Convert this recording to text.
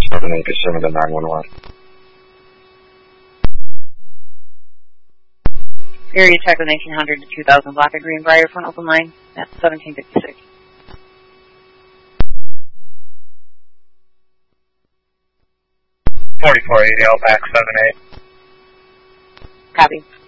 78 Pacific to 911. Area check with 1900 to 2000 block of Greenbrier for an open line at 1756. 4480 back 78. Copy.